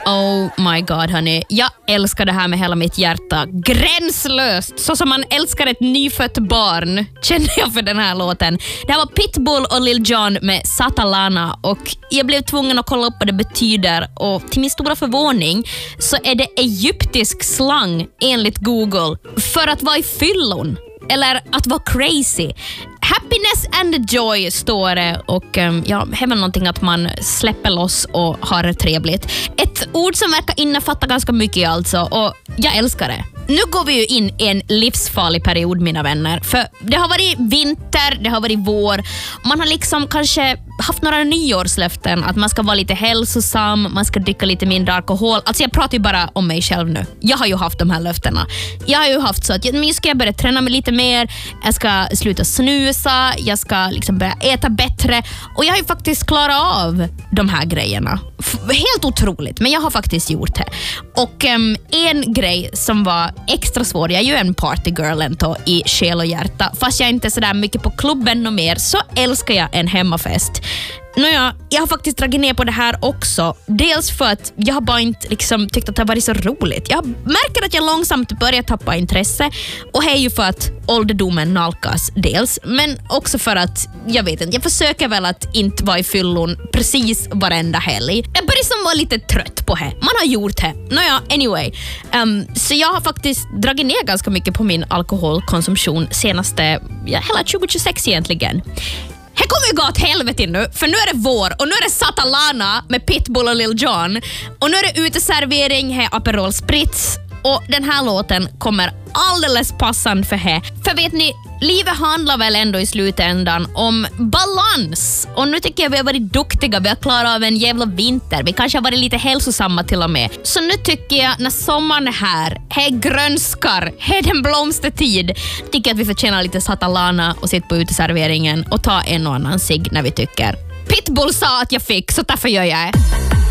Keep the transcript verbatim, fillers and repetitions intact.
Oh my god, hörni. Jag älskar det här med hela mitt hjärta. Gränslöst. Så som man älskar ett nyfött barn, känner jag för den här låten. Det här var Pitbull och Lil Jon med Satalana. Och jag blev tvungen att kolla upp vad det betyder. Och till min stora förvåning så är det egyptisk slang enligt Google för att vara i fyllon. Eller att vara crazy. Happiness and joy står det. Och um, ja, det är väl någonting att man släpper loss och har det trevligt. Ett ord som verkar innefatta ganska mycket alltså. Och jag älskar det. Nu går vi ju in i en livsfarlig period, mina vänner. För det har varit vinter, det har varit vår. Man har liksom kanske haft några nyårslöften att man ska vara lite hälsosam, man ska dricka lite mindre alkohol. Alltså jag pratar ju bara om mig själv nu. Jag har ju haft de här löftena. Jag har ju haft så att jag, nu ska jag börja träna mig lite mer. Jag ska sluta snusa. Jag ska liksom börja äta bättre. Och jag har ju faktiskt klarat av de här grejerna. F- helt otroligt, men jag har faktiskt gjort det. Och um, en grej som var extra svår, jag är ju en partygirl ändå i själ och hjärta. Fast jag är inte sådär mycket på klubben och mer, så älskar jag en hemmafest. Nåja, jag har faktiskt dragit ner på det här också. Dels för att jag har bara inte liksom tyckt att det har varit så roligt. Jag märker att jag långsamt börjar tappa intresse. Och det är ju för att ålderdomen nalkas dels. Men också för att, jag vet inte, jag försöker väl att inte vara i fyllon precis varenda helg. Jag börjar som vara lite trött på det. Man har gjort det. Nåja, anyway. Um, så jag har faktiskt dragit ner ganska mycket på min alkoholkonsumtion senaste, ja, hela tjugo tjugosex egentligen. Här kommer vi gå åt helvete nu, för nu är det vår och nu är det Satalana med Pitbull och Lil Jon. Och nu är det uteservering, här Aperol Spritz. Och den här låten kommer alldeles passande för här. För vet ni, livet handlar väl ändå i slutändan om balans. Och nu tycker jag vi har varit duktiga, vi har klarat av en jävla vinter. Vi kanske har varit lite hälsosamma till och med. Så nu tycker jag, när sommaren är här, här grönskar, här den blomstertid, tycker jag att vi förtjänar lite Satalana och sitta på uteserveringen och ta en och annan cigg när vi tycker. Pitbull sa att jag fick, så därför gör jag det.